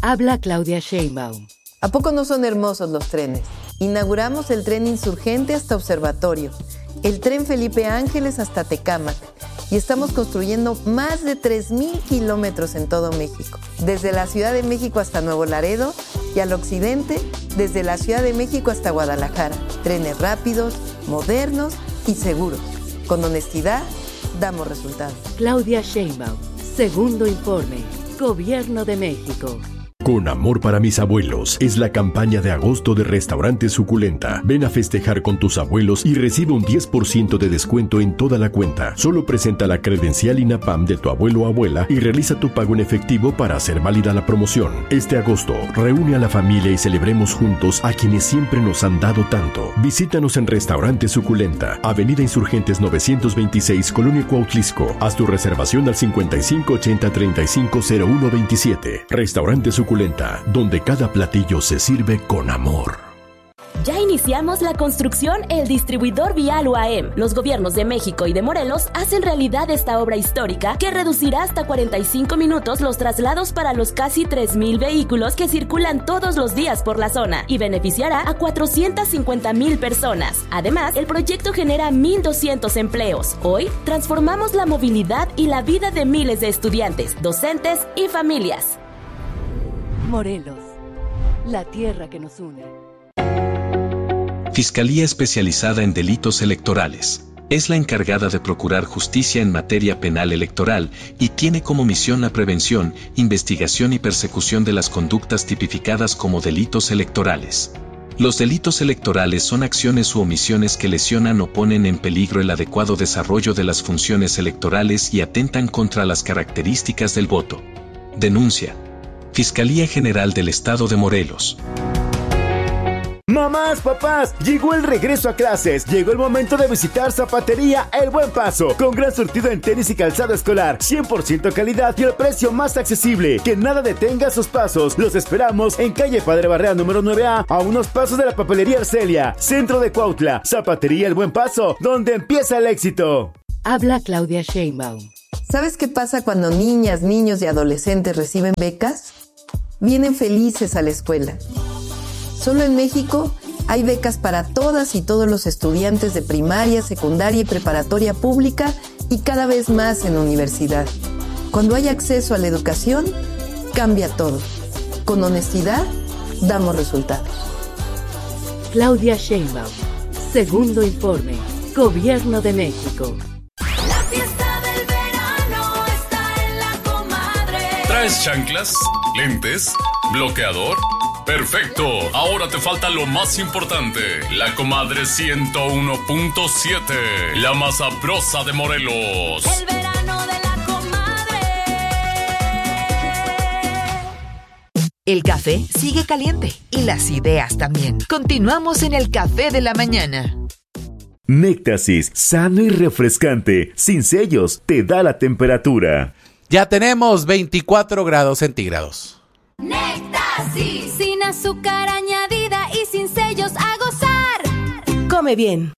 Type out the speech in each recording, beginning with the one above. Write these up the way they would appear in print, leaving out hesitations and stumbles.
Habla Claudia Sheinbaum. ¿A poco no son hermosos los trenes? Inauguramos el tren Insurgente hasta Observatorio, el tren Felipe Ángeles hasta Tecámac y estamos construyendo más de 3,000 kilómetros en todo México, desde la Ciudad de México hasta Nuevo Laredo y al occidente, desde la Ciudad de México hasta Guadalajara. Trenes rápidos, modernos y seguros. Con honestidad, damos resultados. Claudia Sheinbaum. Segundo informe. Gobierno de México. Con amor para mis abuelos es la campaña de agosto de Restaurante Suculenta. Ven a festejar con tus abuelos y recibe un 10% de descuento en toda la cuenta. Solo presenta la credencial INAPAM de tu abuelo o abuela y realiza tu pago en efectivo para hacer válida la promoción. Este agosto, reúne a la familia y celebremos juntos a quienes siempre nos han dado tanto. Visítanos en Restaurante Suculenta, Avenida Insurgentes 926, Colonia Cuautlisco. Haz tu reservación al 5580-350127. Restaurante Suculenta, donde cada platillo se sirve con amor. Ya iniciamos la construcción El Distribuidor Vial UAM. Los gobiernos de México y de Morelos hacen realidad esta obra histórica que reducirá hasta 45 minutos los traslados para los casi 3,000 vehículos que circulan todos los días por la zona y beneficiará a 450,000 personas. Además, el proyecto genera 1,200 empleos. Hoy, transformamos la movilidad y la vida de miles de estudiantes, docentes y familias. Morelos, la tierra que nos une. Fiscalía Especializada en Delitos Electorales. Es la encargada de procurar justicia en materia penal electoral y tiene como misión la prevención, investigación y persecución de las conductas tipificadas como delitos electorales. Los delitos electorales son acciones u omisiones que lesionan o ponen en peligro el adecuado desarrollo de las funciones electorales y atentan contra las características del voto. Denuncia. Fiscalía General del Estado de Morelos. Mamás, papás, llegó el regreso a clases. Llegó el momento de visitar Zapatería El Buen Paso, con gran surtido en tenis y calzado escolar, 100% calidad y el precio más accesible. Que nada detenga sus pasos. Los esperamos en calle Padre Barrea número 9A, a unos pasos de la papelería Arcelia, centro de Cuautla. Zapatería El Buen Paso, donde empieza el éxito. Habla Claudia Sheinbaum. ¿Sabes qué pasa cuando niñas, niños y adolescentes reciben becas? Vienen felices a la escuela. Solo en México hay becas para todas y todos los estudiantes de primaria, secundaria y preparatoria pública y cada vez más en universidad. Cuando hay acceso a la educación, cambia todo. Con honestidad, damos resultados. Claudia Sheinbaum. Segundo informe. Gobierno de México. La fiesta del verano está en La Comadre. ¿Traes chanclas, lentes, bloqueador? ¡Perfecto! Ahora te falta lo más importante. La Comadre 101.7, la más sabrosa de Morelos. El verano de La Comadre. El café sigue caliente y las ideas también. Continuamos en el Café de la Mañana. Néctasis, sano y refrescante, sin sellos, te da la temperatura. Ya tenemos 24 grados centígrados. Néctasis, sin azúcar añadida y sin sellos, a gozar. Come bien.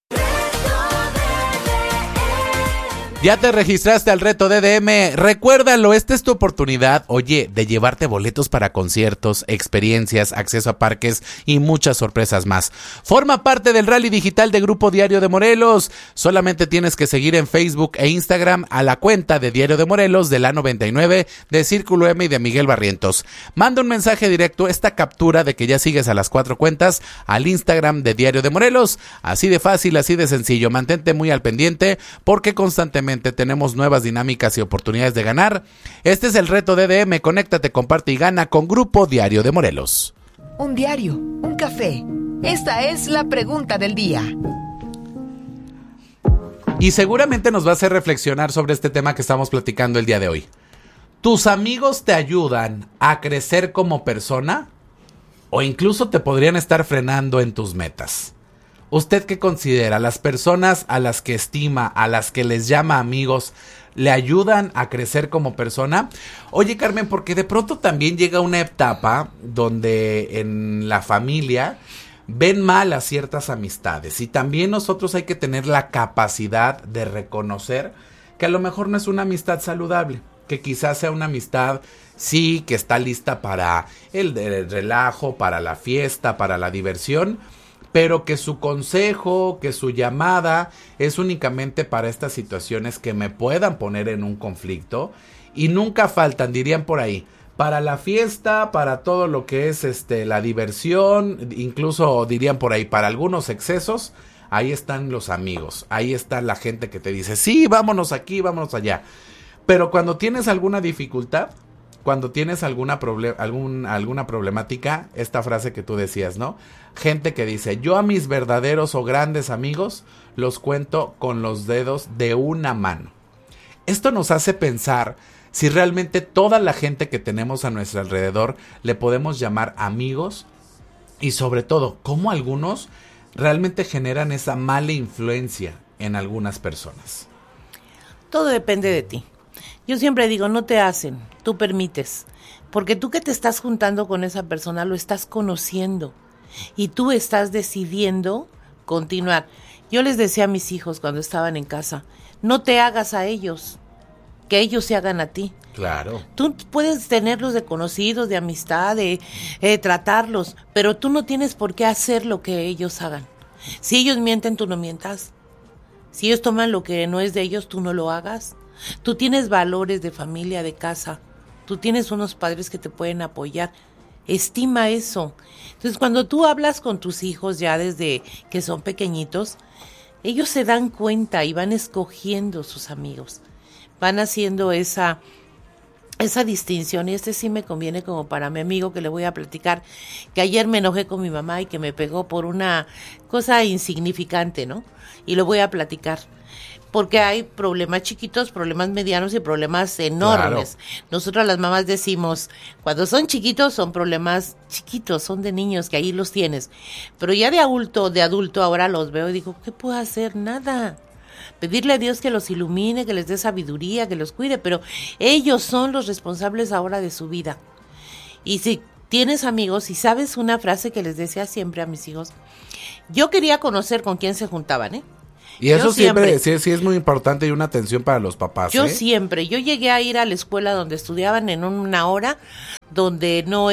Ya te registraste al reto DDM, recuérdalo, esta es tu oportunidad, oye, de llevarte boletos para conciertos, experiencias, acceso a parques y muchas sorpresas más. Forma parte del Rally Digital de Grupo Diario de Morelos. Solamente tienes que seguir en Facebook e Instagram a la cuenta de Diario de Morelos, de la 99, de Círculo M y de Miguel Barrientos. Manda un mensaje directo, esta captura de que ya sigues a las 4 cuentas, al Instagram de Diario de Morelos. Así de fácil, así de sencillo. Mantente muy al pendiente porque constantemente tenemos nuevas dinámicas y oportunidades de ganar. Este es el reto DDM. Conéctate, comparte y gana con Grupo Diario de Morelos. Un diario, un café. Esta es la pregunta del día. Y seguramente nos va a hacer reflexionar sobre este tema que estamos platicando el día de hoy. ¿Tus amigos te ayudan a crecer como persona? ¿O incluso te podrían estar frenando en tus metas? ¿Usted qué considera? ¿Las personas a las que estima, a las que les llama amigos, le ayudan a crecer como persona? Oye, Carmen, porque de pronto también llega una etapa donde en la familia ven mal a ciertas amistades y también nosotros hay que tener la capacidad de reconocer que a lo mejor no es una amistad saludable. que quizás sea una amistad, sí, que está lista para el relajo, para la fiesta, para la diversión, pero que su consejo, que su llamada es únicamente para estas situaciones que me puedan poner en un conflicto, y nunca faltan, dirían por ahí, para la fiesta, para todo lo que es la diversión, incluso dirían por ahí, para algunos excesos, ahí están los amigos, ahí está la gente que te dice, sí, vámonos aquí, vámonos allá. Pero cuando tienes alguna dificultad, cuando tienes alguna problemática, esta frase que tú decías, ¿no? Gente que dice, yo a mis verdaderos o grandes amigos los cuento con los dedos de una mano. Esto nos hace pensar si realmente toda la gente que tenemos a nuestro alrededor le podemos llamar amigos, y sobre todo, cómo algunos realmente generan esa mala influencia en algunas personas. Todo depende de ti. Yo siempre digo, no te hacen, tú permites, porque tú que te estás juntando con esa persona lo estás conociendo y tú estás decidiendo continuar. Yo les decía a mis hijos cuando estaban en casa, no te hagas a ellos, que ellos se hagan a ti. Claro. Tú puedes tenerlos de conocidos, de amistad, de tratarlos, pero tú no tienes por qué hacer lo que ellos hagan. Si ellos mienten, tú no mientas. Si ellos toman lo que no es de ellos, tú no lo hagas. Tú tienes valores de familia, de casa. Tú tienes unos padres que te pueden apoyar. Estima eso. Entonces, cuando tú hablas con tus hijos ya desde que son pequeñitos, ellos se dan cuenta y van escogiendo sus amigos. Van haciendo esa distinción, y sí me conviene como para mi amigo que le voy a platicar, que ayer me enojé con mi mamá y que me pegó por una cosa insignificante, ¿no? Y lo voy a platicar. Porque hay problemas chiquitos, problemas medianos y problemas enormes. Claro. Nosotras las mamás decimos, cuando son chiquitos son problemas chiquitos, son de niños, que ahí los tienes. Pero ya de adulto ahora los veo y digo, ¿qué puedo hacer? Nada. Pedirle a Dios que los ilumine, que les dé sabiduría, que los cuide, pero ellos son los responsables ahora de su vida. Y si tienes amigos, y sabes una frase que les decía siempre a mis hijos, yo quería conocer con quién se juntaban, ¿eh? Y eso siempre sí es muy importante y una atención para los papás. Yo llegué a ir a la escuela donde estudiaban en una hora donde no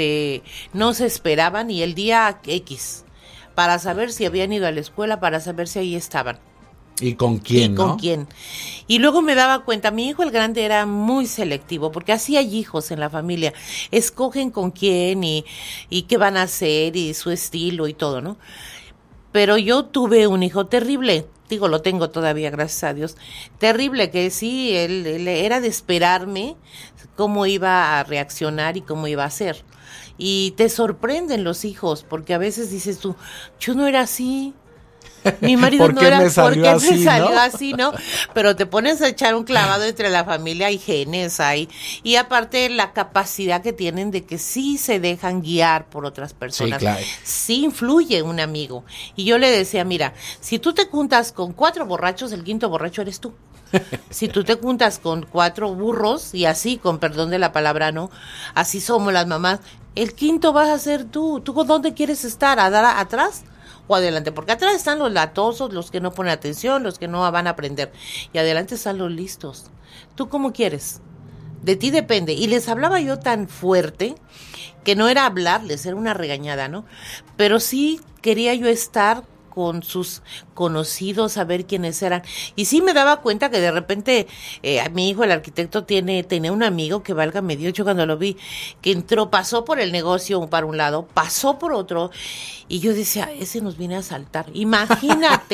se esperaban, y el día X, para saber si habían ido a la escuela, para saber si ahí estaban. ¿Y con quién, ¿no? ¿Con quién? Y luego me daba cuenta, mi hijo el grande era muy selectivo, porque así hay hijos en la familia, escogen con quién y qué van a hacer y su estilo y todo, ¿no? Pero yo tuve un hijo terrible, lo tengo todavía, gracias a Dios, terrible, que sí, él era de esperarme cómo iba a reaccionar y cómo iba a ser. Y te sorprenden los hijos, porque a veces dices tú, yo no era así. Mi marido no era, ¿por qué me salió así, no? Pero te pones a echar un clavado entre la familia, hay genes, y aparte la capacidad que tienen de que sí se dejan guiar por otras personas. Sí, claro. Sí influye un amigo. Y yo le decía, mira, si tú te juntas con 4 borrachos, el 5º borracho eres tú. Si tú te juntas con 4 burros, y así, con perdón de la palabra, ¿no? Así somos las mamás, el 5º vas a ser tú. ¿Tú dónde quieres estar? ¿Atrás o adelante? Porque atrás están los latosos, los que no ponen atención, los que no van a aprender, y adelante están los listos. ¿Tú cómo quieres? De ti depende. Y les hablaba yo tan fuerte que no era hablarles, era una regañada, ¿no? Pero sí quería yo estar con sus conocidos, saber quiénes eran. Y sí me daba cuenta que de repente mi hijo, el arquitecto, tenía un amigo que válgame Dios, yo cuando lo vi, que pasó por el negocio para un lado, pasó por otro, y yo decía, ese nos viene a asaltar. Imagínate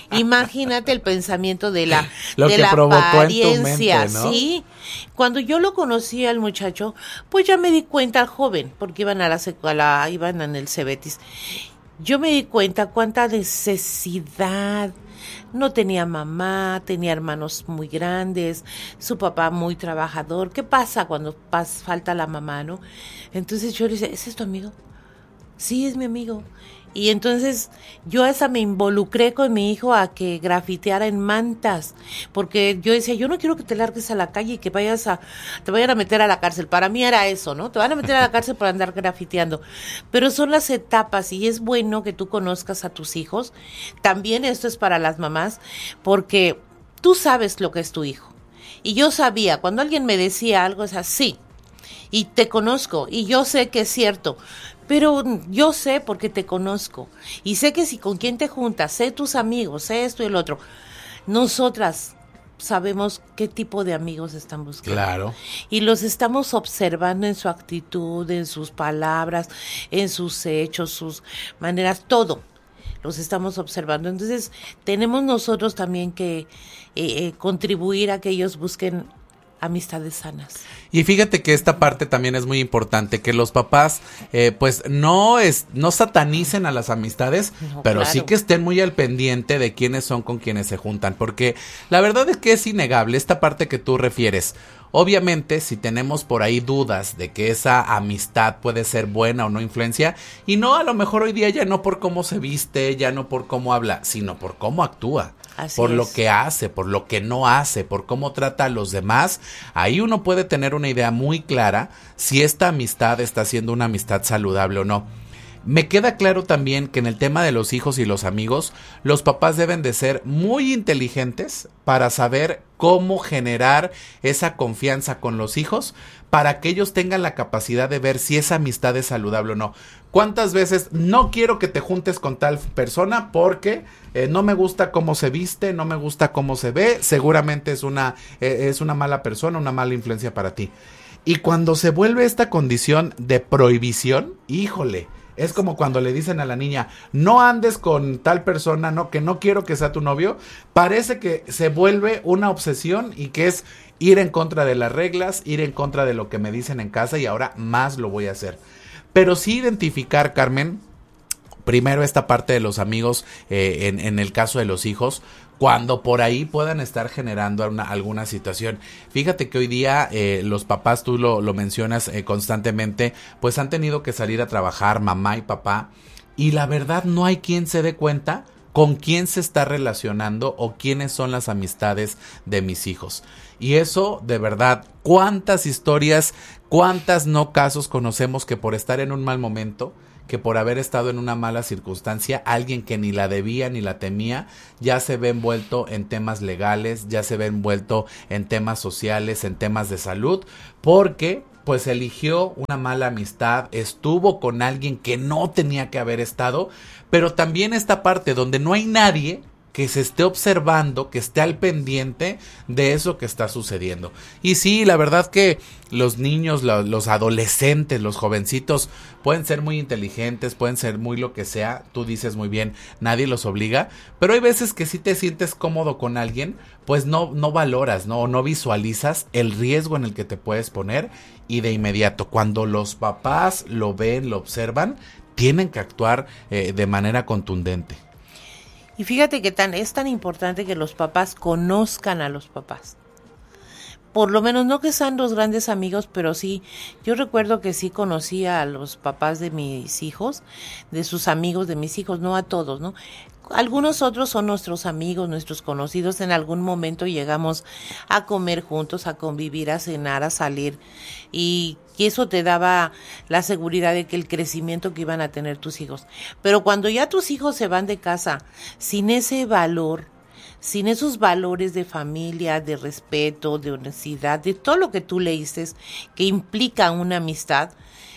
el pensamiento de la apariencia, ¿no? Sí. Cuando yo lo conocí al muchacho, pues ya me di cuenta, al joven, porque iban iban en el Cebetis. Yo me di cuenta cuánta necesidad. No tenía mamá, tenía hermanos muy grandes, su papá muy trabajador. ¿Qué pasa cuando falta la mamá, no? Entonces yo le decía, ¿ese es tu amigo? Sí, es mi amigo. Y entonces yo me involucré con mi hijo a que grafiteara en mantas, porque yo decía, yo no quiero que te largues a la calle y que te vayan a meter a la cárcel. Para mí era eso, ¿no? Te van a meter a la cárcel por andar grafiteando. Pero son las etapas, y es bueno que tú conozcas a tus hijos. También esto es para las mamás, porque tú sabes lo que es tu hijo. Y yo sabía, cuando alguien me decía algo, es así, y te conozco, y yo sé que es cierto, pero yo sé porque te conozco, y sé que si con quién te juntas, sé tus amigos, sé esto y el otro. Nosotras sabemos qué tipo de amigos están buscando. Claro. Y los estamos observando en su actitud, en sus palabras, en sus hechos, sus maneras, todo. Los estamos observando. Entonces, tenemos nosotros también que contribuir a que ellos busquen amistades sanas. Y fíjate que esta parte también es muy importante, que los papás pues no satanicen a las amistades, no, pero claro, sí que estén muy al pendiente de quiénes son con quienes se juntan, porque la verdad es que es innegable esta parte que tú refieres. Obviamente, si tenemos por ahí dudas de que esa amistad puede ser buena o no influencia, y no, a lo mejor hoy día ya no por cómo se viste, ya no por cómo habla, sino por cómo actúa. Así por lo que hace, por lo que no hace, por cómo trata a los demás, ahí uno puede tener una idea muy clara si esta amistad está siendo una amistad saludable o no. Me queda claro también que en el tema de los hijos y los amigos, los papás deben de ser muy inteligentes para saber cómo generar esa confianza con los hijos para que ellos tengan la capacidad de ver si esa amistad es saludable o no. ¿Cuántas veces no quiero que te juntes con tal persona porque no me gusta cómo se viste, no me gusta cómo se ve, seguramente es una mala persona, una mala influencia para ti? Y cuando se vuelve esta condición de prohibición, híjole, es como cuando le dicen a la niña, no andes con tal persona, no, que no quiero que sea tu novio. Parece que se vuelve una obsesión y que es ir en contra de las reglas, ir en contra de lo que me dicen en casa, y ahora más lo voy a hacer. Pero sí identificar, Carmen, primero esta parte de los amigos, en el caso de los hijos, cuando por ahí puedan estar generando alguna situación. Fíjate que hoy día los papás, tú lo mencionas constantemente, pues han tenido que salir a trabajar, mamá y papá, y la verdad no hay quien se dé cuenta con quién se está relacionando o quiénes son las amistades de mis hijos. Y eso, de verdad, cuántas historias, cuántas no casos conocemos que por estar en un mal momento, que por haber estado en una mala circunstancia, alguien que ni la debía ni la temía, ya se ve envuelto en temas legales, ya se ve envuelto en temas sociales, en temas de salud, porque pues eligió una mala amistad, estuvo con alguien que no tenía que haber estado, pero también esta parte donde no hay nadie que se esté observando, que esté al pendiente de eso que está sucediendo. Y sí, la verdad que los niños, los adolescentes, los jovencitos pueden ser muy inteligentes, pueden ser muy lo que sea, tú dices muy bien, nadie los obliga, pero hay veces que si te sientes cómodo con alguien, pues no valoras, no visualizas el riesgo en el que te puedes poner, y de inmediato, cuando los papás lo ven, lo observan, tienen que actuar de manera contundente. Y fíjate que es tan importante que los papás conozcan a los papás. Por lo menos no que sean los grandes amigos, pero sí, yo recuerdo que sí conocía a los papás de mis hijos, de sus amigos de mis hijos, no a todos, ¿no? Algunos otros son nuestros amigos, nuestros conocidos, en algún momento llegamos a comer juntos, a convivir, a cenar, a salir, y eso te daba la seguridad de que el crecimiento que iban a tener tus hijos. Pero cuando ya tus hijos se van de casa sin ese valor, sin esos valores de familia, de respeto, de honestidad, de todo lo que tú leíste que implica una amistad,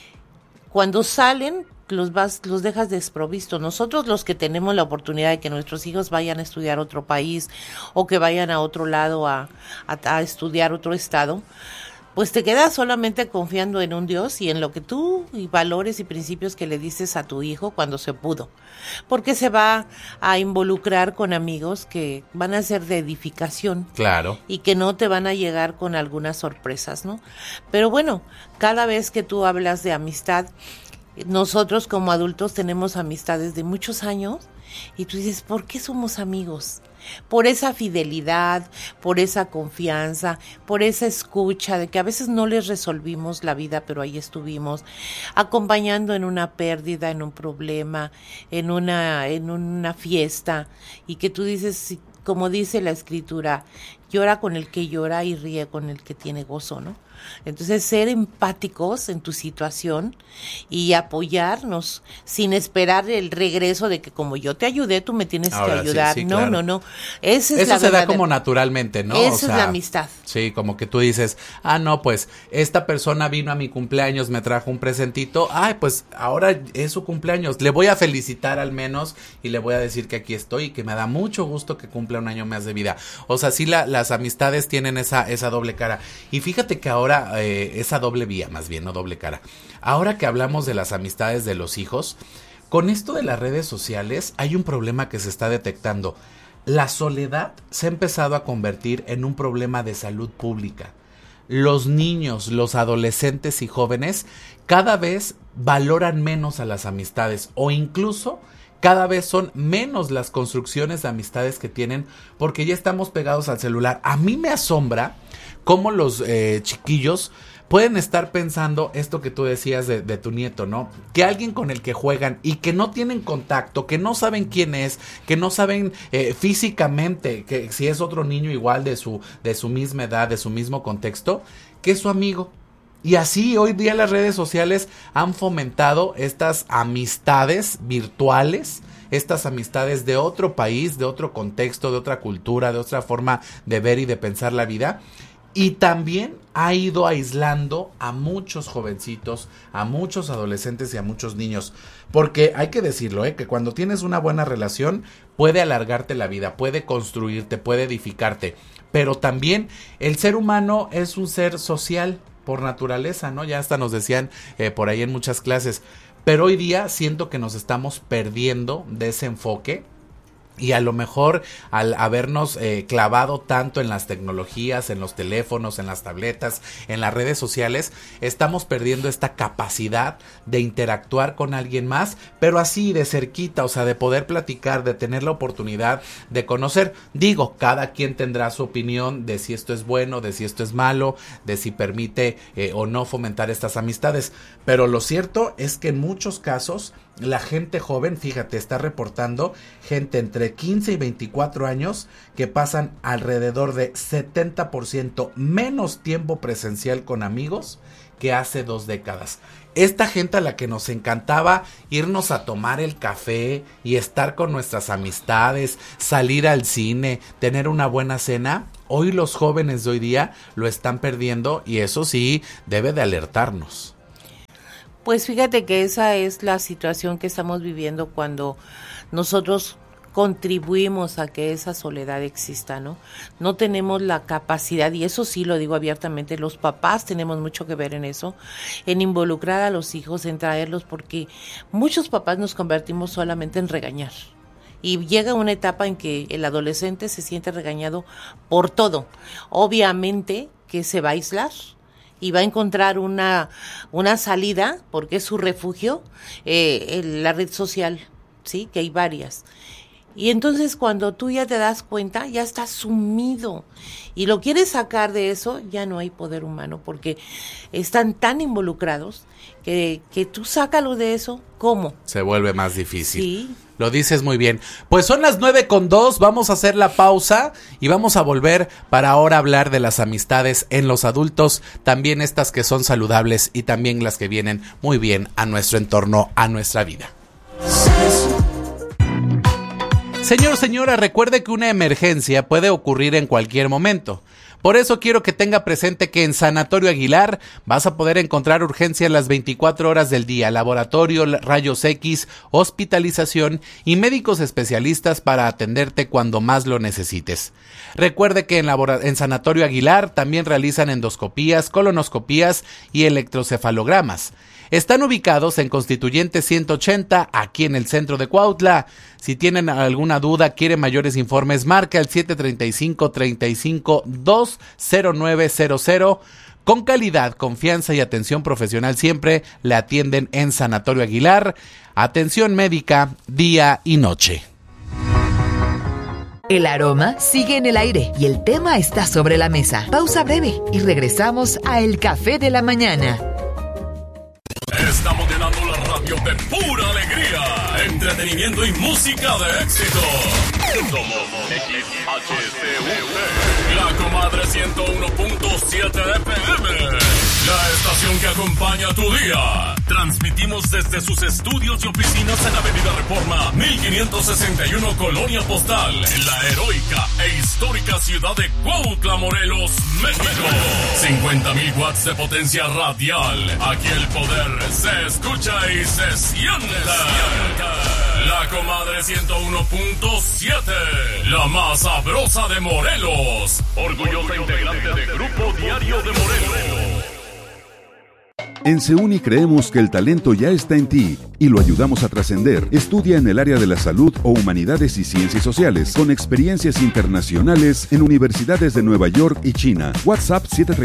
cuando salen los dejas desprovistos. Nosotros, los que tenemos la oportunidad de que nuestros hijos vayan a estudiar a otro país o que vayan a otro lado a estudiar otro estado, pues te quedas solamente confiando en un Dios y en lo que tú y valores y principios que le dices a tu hijo cuando se pudo, porque se va a involucrar con amigos que van a ser de edificación. Claro. Y que no te van a llegar con algunas sorpresas, ¿no? Pero bueno, cada vez que tú hablas de amistad, nosotros como adultos tenemos amistades de muchos años y tú dices, ¿por qué somos amigos? Por esa fidelidad, por esa confianza, por esa escucha de que a veces no les resolvimos la vida, pero ahí estuvimos, acompañando en una pérdida, en un problema, en una fiesta, y que tú dices, como dice la escritura, llora con el que llora y ríe con el que tiene gozo, ¿no? Entonces, ser empáticos en tu situación y apoyarnos sin esperar el regreso de que como yo te ayudé, tú me tienes que ayudar. Sí, no, claro. no. Eso se da como naturalmente, ¿no? Esa es la amistad. Sí, como que tú dices, no, pues esta persona vino a mi cumpleaños, me trajo un presentito, pues ahora es su cumpleaños, le voy a felicitar al menos y le voy a decir que aquí estoy y que me da mucho gusto que cumpla un año más de vida. O sea, sí, las amistades tienen esa doble cara. Y fíjate que ahora, esa doble vía, más bien, no doble cara. Ahora que hablamos de las amistades de los hijos, con esto de las redes sociales hay un problema que se está detectando. La soledad se ha empezado a convertir en un problema de salud pública. Los niños, los adolescentes y jóvenes cada vez valoran menos a las amistades o incluso cada vez son menos las construcciones de amistades que tienen porque ya estamos pegados al celular. A mí me asombra cómo los chiquillos pueden estar pensando esto que tú decías de tu nieto, ¿no? Que alguien con el que juegan y que no tienen contacto, que no saben quién es, que no saben físicamente que si es otro niño igual de su misma edad, de su mismo contexto, que es su amigo. Y así hoy día las redes sociales han fomentado estas amistades virtuales, estas amistades de otro país, de otro contexto, de otra cultura, de otra forma de ver y de pensar la vida. Y también ha ido aislando a muchos jovencitos, a muchos adolescentes y a muchos niños. Porque hay que decirlo, que cuando tienes una buena relación puede alargarte la vida, puede construirte, puede edificarte. Pero también el ser humano es un ser social por naturaleza, ¿no? Ya hasta nos decían por ahí en muchas clases. Pero hoy día siento que nos estamos perdiendo de ese enfoque. Y a lo mejor al habernos clavado tanto en las tecnologías, en los teléfonos, en las tabletas, en las redes sociales, estamos perdiendo esta capacidad de interactuar con alguien más, pero así de cerquita, o sea, de poder platicar, de tener la oportunidad de conocer. Digo, cada quien tendrá su opinión de si esto es bueno, de si esto es malo, de si permite o no fomentar estas amistades. Pero lo cierto es que en muchos casos la gente joven, fíjate, está reportando gente entre 15 y 24 años que pasan alrededor de 70% menos tiempo presencial con amigos que hace 2 décadas. Esta gente a la que nos encantaba irnos a tomar el café y estar con nuestras amistades, salir al cine, tener una buena cena, hoy los jóvenes de hoy día lo están perdiendo y eso sí debe de alertarnos. Pues fíjate que esa es la situación que estamos viviendo cuando nosotros contribuimos a que esa soledad exista, ¿no? No tenemos la capacidad, y eso sí lo digo abiertamente, los papás tenemos mucho que ver en eso, en involucrar a los hijos, en traerlos, porque muchos papás nos convertimos solamente en regañar. Y llega una etapa en que el adolescente se siente regañado por todo. Obviamente que se va a aislar y va a encontrar una salida, porque es su refugio, la red social, ¿sí? Que hay varias. Y entonces cuando tú ya te das cuenta, ya estás sumido y lo quieres sacar de eso, ya no hay poder humano, porque están tan involucrados que tú sácalo de eso, ¿cómo? Se vuelve más difícil. Sí. Lo dices muy bien. Pues son las 9:02, vamos a hacer la pausa y vamos a volver para ahora hablar de las amistades en los adultos, también estas que son saludables y también las que vienen muy bien a nuestro entorno, a nuestra vida. Señor, señora, recuerde que una emergencia puede ocurrir en cualquier momento. Por eso quiero que tenga presente que en Sanatorio Aguilar vas a poder encontrar urgencias las 24 horas del día, laboratorio, rayos X, hospitalización y médicos especialistas para atenderte cuando más lo necesites. Recuerde que en Sanatorio Aguilar también realizan endoscopías, colonoscopías y electrocefalogramas. Están ubicados en Constituyente 180, aquí en el centro de Cuautla. Si tienen alguna duda, quieren mayores informes, marca el 735-35-20900. Con calidad, confianza y atención profesional siempre le atienden en Sanatorio Aguilar. Atención médica día y noche. El aroma sigue en el aire y el tema está sobre la mesa. Pausa breve y regresamos a El Café de la Mañana. Estamos llenando la radio de pura alegría, entretenimiento y música de éxito. Somos XHCUT, la comadre 101.7 FM. La estación que acompaña tu día. Transmitimos desde sus estudios y oficinas en Avenida Reforma 1561, Colonia Postal, en la heroica e histórica ciudad de Cuautla, Morelos, México. 50,000 watts de potencia radial. Aquí el poder se escucha y se siente. La Comadre 101.7, la más sabrosa de Morelos. Orgullosa integrante de Grupo Diario de Morelos. En CEUNI creemos que el talento ya está en ti y lo ayudamos a trascender. Estudia en el área de la salud o humanidades y ciencias sociales con experiencias internacionales en universidades de Nueva York y China. WhatsApp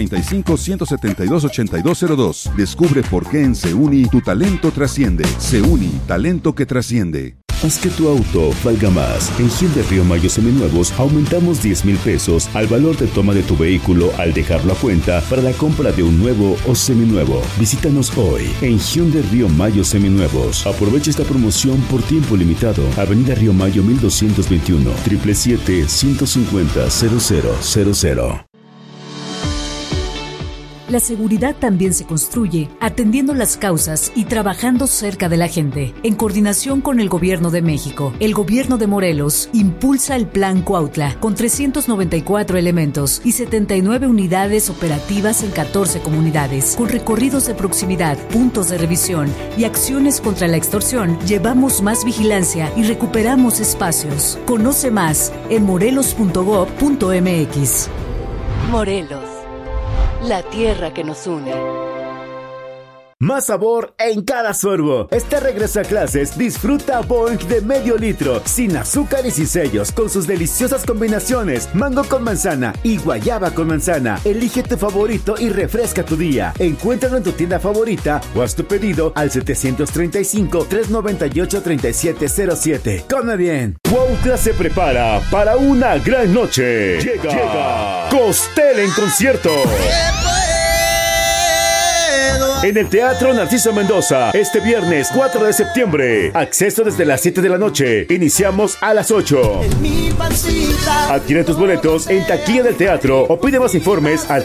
735-172-8202. Descubre por qué en CEUNI tu talento trasciende. CEUNI, talento que trasciende. Haz que tu auto valga más. En Hyundai Río Mayo Seminuevos aumentamos 10,000 pesos al valor de toma de tu vehículo al dejarlo a cuenta para la compra de un nuevo o seminuevo. Visítanos hoy en Hyundai Río Mayo Seminuevos. Aprovecha esta promoción por tiempo limitado. Avenida Río Mayo 1221, 777-150-0000. La seguridad también se construye atendiendo las causas y trabajando cerca de la gente. En coordinación con el Gobierno de México, el Gobierno de Morelos impulsa el Plan Cuautla con 394 elementos y 79 unidades operativas en 14 comunidades. Con recorridos de proximidad, puntos de revisión y acciones contra la extorsión, llevamos más vigilancia y recuperamos espacios. Conoce más en morelos.gov.mx. Morelos, la tierra que nos une. Más sabor en cada sorbo. Este regreso a clases, disfruta Boing de medio litro, sin azúcar y sin sellos, con sus deliciosas combinaciones, mango con manzana y guayaba con manzana. Elige tu favorito y refresca tu día. Encuéntralo en tu tienda favorita o haz tu pedido al 735-398-3707. ¡Come bien! Cuautla se prepara para una gran noche. Llega Costel en concierto. En el Teatro Narciso Mendoza, este viernes 4 de septiembre. Acceso desde las 7 de la noche. Iniciamos a las 8. Adquiere tus boletos en taquilla del teatro o pide más informes al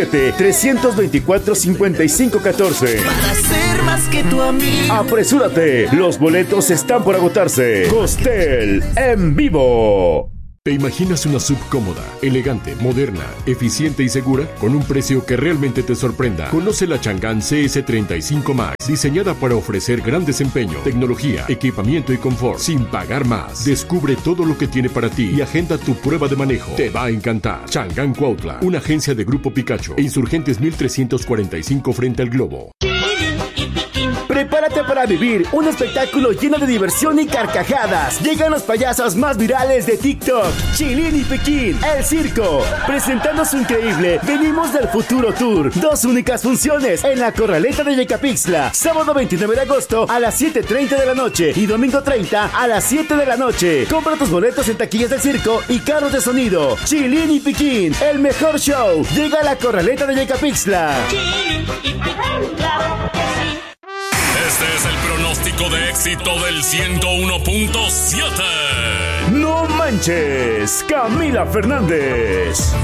777-324-5514. Para ser más que tu amigo. Apresúrate, los boletos están por agotarse. Costel en vivo. ¿Te imaginas una sub cómoda, elegante, moderna, eficiente y segura? Con un precio que realmente te sorprenda. Conoce la Chang'an CS35 Max, diseñada para ofrecer gran desempeño, tecnología, equipamiento y confort, sin pagar más. Descubre todo lo que tiene para ti y agenda tu prueba de manejo. Te va a encantar. Chang'an Cuautla, una agencia de Grupo Picacho e Insurgentes 1345 frente al Globo. Prepárate para vivir un espectáculo lleno de diversión y carcajadas. Llegan los payasos más virales de TikTok, Chilín y Piquín, el circo. Presentando su increíble Venimos del Futuro Tour. 2 únicas funciones en la Corraleta de Yecapixtla. Sábado 29 de agosto a las 7:30 de la noche y domingo 30 a las 7 de la noche. Compra tus boletos en taquillas del circo y carros de sonido. Chilín y Piquín, el mejor show. Llega a la Corraleta de Yecapixtla. Este es el pronóstico de éxito del 101.7. ¡No manches! Camila Fernández.